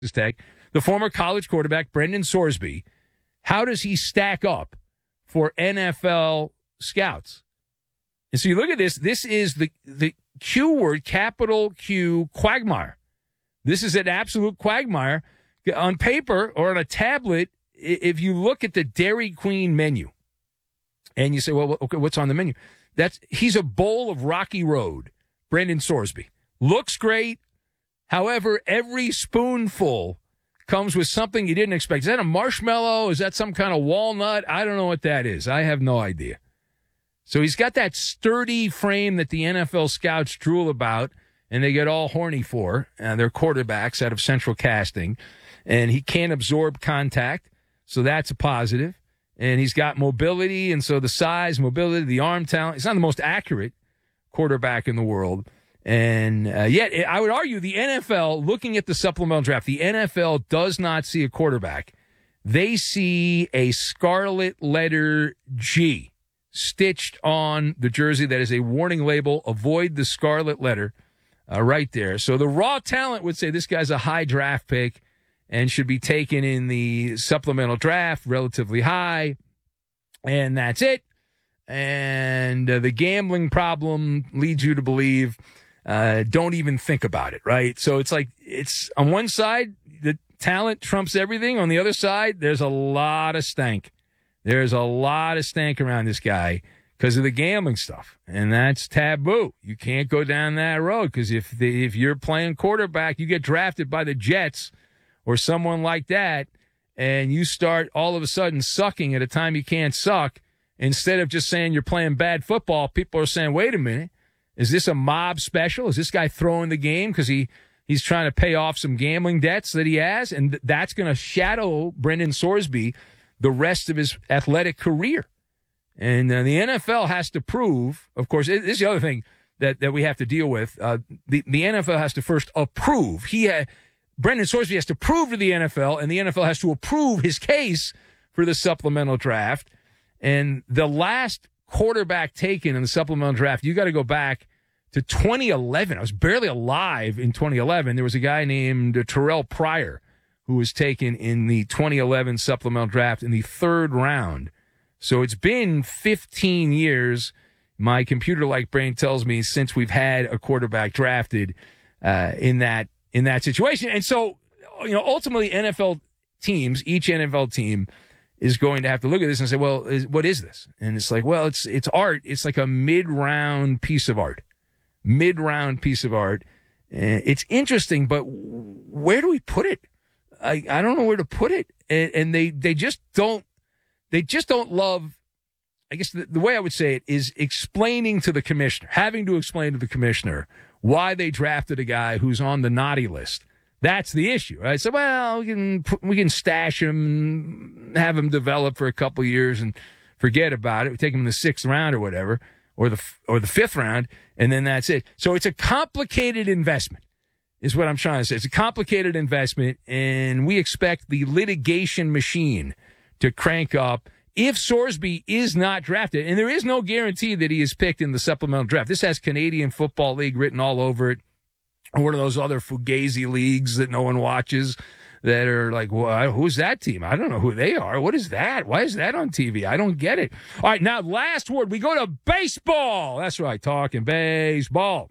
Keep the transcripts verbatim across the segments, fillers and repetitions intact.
Tech, the former college quarterback, Brendan Sorsby. How does he stack up for N F L scouts? And so you look at this. This is the, the Q word, capital Q, quagmire. This is an absolute quagmire. On paper or on a tablet, if you look at the Dairy Queen menu and you say, well, okay, what's on the menu? That's he's a bowl of Rocky Road, Brendan Sorsby. Looks great. However, every spoonful comes with something you didn't expect. Is that a marshmallow? Is that some kind of walnut? I don't know what that is. I have no idea. So he's got that sturdy frame that the N F L scouts drool about and they get all horny for. Uh, they're quarterbacks out of Central Casting. And he can't absorb contact, so that's a positive. And he's got mobility, and so the size, mobility, the arm talent. He's not the most accurate quarterback in the world. And uh, yet, I would argue the N F L, looking at the supplemental draft, the N F L does not see a quarterback. They see a scarlet letter G stitched on the jersey that is a warning label. Avoid the scarlet letter uh, right there. So the raw talent would say this guy's a high draft pick and should be taken in the supplemental draft, relatively high, and that's it. And uh, the gambling problem leads you to believe, uh, don't even think about it, right? So it's like, it's on one side, the talent trumps everything. On the other side, there's a lot of stank. There's a lot of stank around this guy because of the gambling stuff, and that's taboo. You can't go down that road because if the, if you're playing quarterback, you get drafted by the Jets or someone like that, and you start all of a sudden sucking at a time you can't suck, instead of just saying you're playing bad football, people are saying, wait a minute, is this a mob special? Is this guy throwing the game because he, he's trying to pay off some gambling debts that he has? And th- that's going to shadow Brendan Sorsby the rest of his athletic career. And uh, the N F L has to prove, of course, this is the other thing that, that we have to deal with. Uh, the, the N F L has to first approve. He had... Brendan Sorsby has to prove to the N F L, and the N F L has to approve his case for the supplemental draft. And the last quarterback taken in the supplemental draft, you got to go back to twenty eleven. I was barely alive in twenty eleven. There was a guy named Terrell Pryor who was taken in the twenty eleven supplemental draft in the third round. So it's been fifteen years, my computer-like brain tells me, since we've had a quarterback drafted uh, in that in that situation. And so, you know, ultimately N F L teams, each N F L team is going to have to look at this and say, well, is, what is this? And it's like, well, it's it's art. It's like a mid-round piece of art. Mid-round piece of art. Uh, it's interesting, but where do we put it? I, I don't know where to put it. And, and they, they just don't, they just don't love, I guess the, the way I would say it is explaining to the commissioner, having to explain to the commissioner why they drafted a guy who's on the naughty list. That's the issue, right? So, well, we can we can stash him, have him develop for a couple years, and forget about it. We take him in the sixth round or whatever, or the or the fifth round, and then that's it. So it's a complicated investment, is what I'm trying to say. It's a complicated investment, and we expect the litigation machine to crank up if Sorsby is not drafted, and there is no guarantee that he is picked in the supplemental draft. This has Canadian Football League written all over it, or one of those other Fugazi leagues that no one watches that are like, well, who's that team? I don't know who they are. What is that? Why is that on T V? I don't get it. All right, now, last word. We go to baseball. That's right, talking baseball.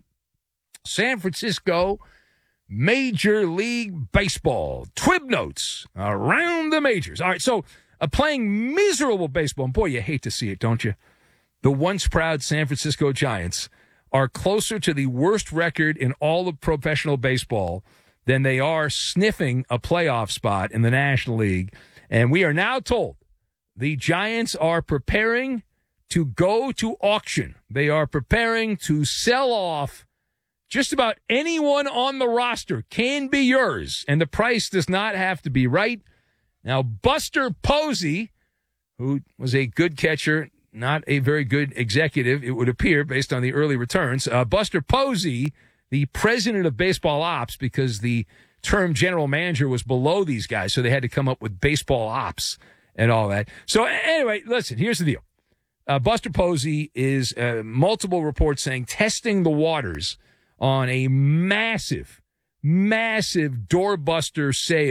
San Francisco Major League Baseball. Twib notes around the majors. All right, so Uh, playing miserable baseball, and boy, you hate to see it, don't you? The once proud San Francisco Giants are closer to the worst record in all of professional baseball than they are sniffing a playoff spot in the National League. And we are now told the Giants are preparing to go to auction. They are preparing to sell off just about anyone on the roster. Can be yours, and the price does not have to be right. Now, Buster Posey, who was a good catcher, not a very good executive, it would appear, based on the early returns. Uh, Buster Posey, the president of baseball ops, because the term general manager was below these guys, so they had to come up with baseball ops and all that. So anyway, listen, here's the deal. Uh, Buster Posey is uh, multiple reports saying testing the waters on a massive massive doorbuster sale